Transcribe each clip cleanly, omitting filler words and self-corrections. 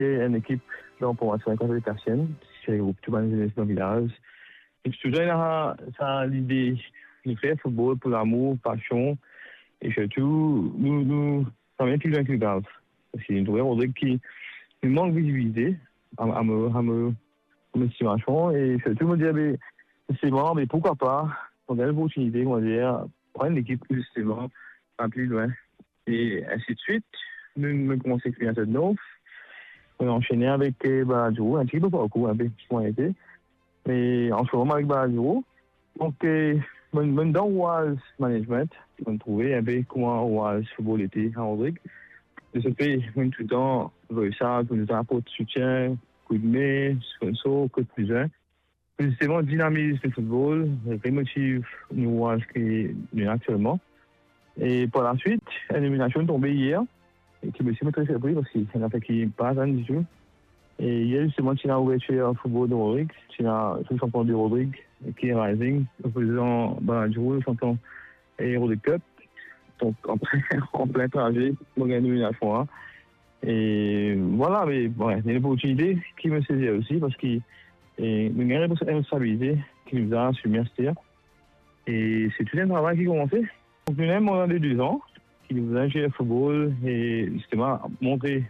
C'est une équipe, donc pour moi, c'est un conseil de personnes, c'est un groupe tout le monde dans le village. Et tout ça, ça a l'idée de faire football pour l'amour, passion, et surtout, nous, ça vient plus loin que le golf. Parce qu'il y a une vraie Rodrigue qui nous manque de visibilité, à me estimation, et surtout, me dire, mais, c'est bon, mais pourquoi pas, on a l'opportunité, on va dire, prendre l'équipe justement, un plus loin. Et ainsi de suite, nous commençons à faire de neuf. On a enchaîné avec Baladjo, un petit peu parcours, un peu qui ont été. Mais en ce moment avec Baladjo, donc, dans Oise Management, on a trouvé un peu comment Oise Football était à Rodrigue. De ce fait, tout le temps, ça, pour nous apporter soutien, coup de main, sponsor, coup de plus un. Justement, dynamise le football, remotive nous Oise qui est actuellement. Et par la suite, une nomination est tombée hier, et qui me suis très surpris parce qu'il y en a fait qui pas rien du tout. Et hier, justement, tu as ouvert un football de Rodrigue, tu as le champion de Rodrigue, qui est Rising, opposant Baladjo, le champion et Rodrigue Cup. Donc, en plein trajet, on a une nomination. Et voilà, mais bon, il y a une opportunité qui me saisit aussi parce qu'il y a une responsabilité qui nous a submergé. Et c'est tout un travail qui a commencé. Donc, nous avons pendant 2 ans, qui nous a joué au football et justement montrer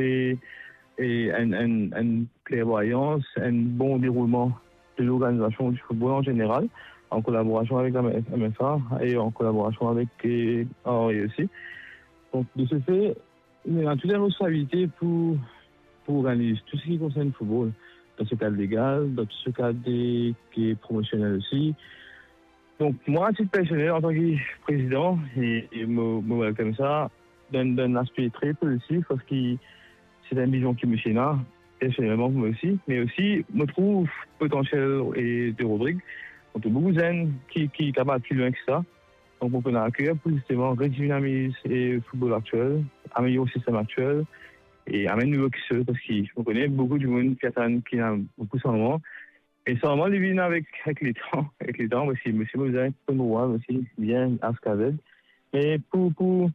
une clairvoyance, un bon déroulement de l'organisation du football en général, en collaboration avec la MFA et en collaboration avec AORI aussi. Donc, de ce fait, on a toute la responsabilité pour organiser tout ce qui concerne le football, dans ce cadre légal, dans ce cadre qui est promotionnel aussi. Donc, moi, à titre personnel, en tant que président, et me vois comme ça, d'un aspect très positif, parce que c'est une vision qui me tient là, personnellement, moi aussi, mais aussi, me trouve potentiel et de Rodrigue. Donc, il y a beaucoup de jeunes qui sont capables plus loin que ça. Donc, on peut accueillir pour justement redynamiser le football actuel, améliorer le système actuel et amener de nouveaux qui parce qu'on connaît beaucoup de monde qui a beaucoup de moment. Et ça vraiment, il vient avec les temps, parce que monsieur Mouzin, comme moi aussi, bien à SCAZ. Mais pour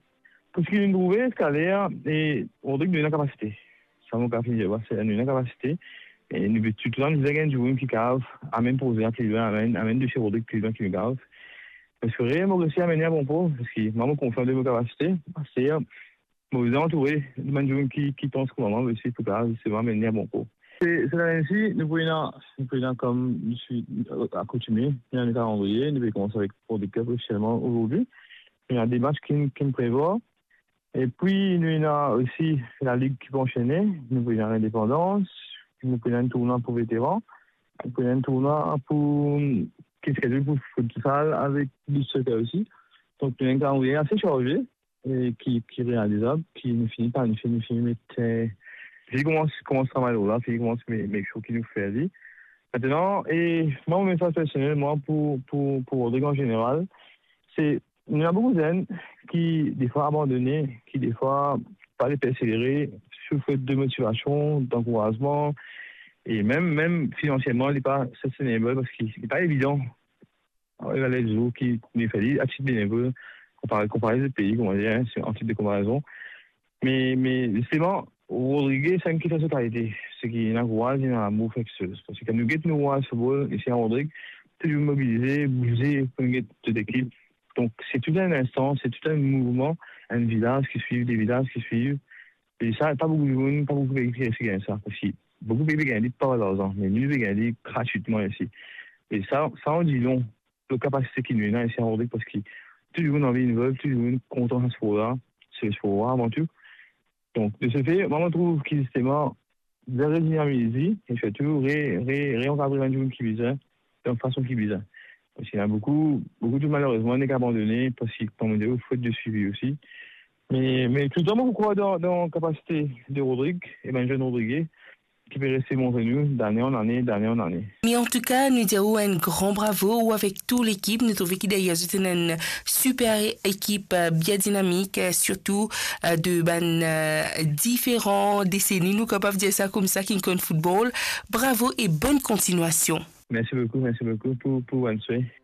ce qui est de trouver, scalaire, et on dit que nous avons une capacité. Ça m'a pas fini, c'est une capacité. Et nous avons tout le temps, nous avons du monde qui cave, amène poser à plus loin, amène de chez Rodrigue plus loin qui nous cave. Parce que réellement aussi amener à bon pot, parce que moi, je confie de vos capacités, c'est, vous vous entourez de gens qui pensent que moi, aussi, tout cas, c'est vraiment amener à bon pot. C'est ainsi, nous pouvons, comme je suis accoutumé, il y a un calendrier, nous pouvons commencer avec pour des clubs officiellement aujourd'hui. Il y a des matchs qui me prévoient. Et puis, nous avons aussi la Ligue qui peut enchaîner. Nous pouvons l'indépendance. Nous pouvons un tournoi pour vétérans. Nous pouvons un tournoi pour qu'est-ce qu'il y a pour futsal avec du soccer aussi. Donc, nous avons un calendrier assez chargé et qui est réalisable, qui ne finit pas, mais j'ai commencé à travailler là, j'ai commencé mes choses qui nous fait dire. Maintenant, et moi, mon message personnel, moi, pour Rodrigue en général, c'est, il y a beaucoup de jeunes qui, des fois, abandonnés, qui, des fois, pas les persévérer, sur faute de motivation, d'encouragement, et même financièrement, il n'est pas sustainable parce qu'il n'est pas évident. Alors, il y a les jours qui nous fait à titre bénévole, comparé aux pays, comment dire, en type de comparaison. Mais justement, Rodrigue, c'est une question de qualité. C'est qu'il y a un courage, il y a un amour flexieux. Parce que quand nous guettons nous au football, ici à Rodrigue, toujours mobiliser, bouger pour une toute équipe. Donc, c'est tout un instant, c'est tout un mouvement, un village qui suit, des villages qui suivent. Et ça, pas beaucoup de monde, pas beaucoup de pays qui gagnent ça. Parce que beaucoup de pays gagnent pas l'argent, mais nous, gagnent gratuitement ici. Et ça on dit non, la capacité qui nous est là ici à Rodrigue, parce que tout le monde a envie de veulent, tout le monde est content de ce sport-là. C'est le sport avant tout. Donc, de ce fait, moi, je trouve qu'il justement, de redynamiser et surtout, réencadrer un jour qui vise, de façon qui vise. Parce qu'il y a beaucoup de malheureusement, n'est qu'abandonné, parce qu'il y a faute de suivi aussi. Mais tout le temps, je crois dans la capacité de Rodrigue, et bien, jeune Rodrigue, qui peut rester monter nous d'année en année. Mais en tout cas, nous disons un grand bravo avec toute l'équipe. Nous trouvons qu'il y a une super équipe bien dynamique, surtout de différents décennies. Nous sommes capables de dire ça comme ça, qui compte football. Bravo et bonne continuation. Merci beaucoup pour Answay.